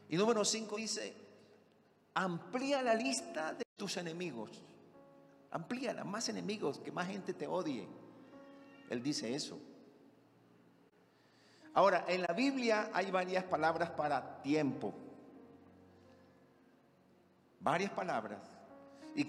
Y número 5 dice, amplía la lista de tus enemigos. Amplíala, más enemigos, que más gente te odie. Él dice eso. Ahora, en la Biblia hay varias palabras para tiempo. Varias palabras.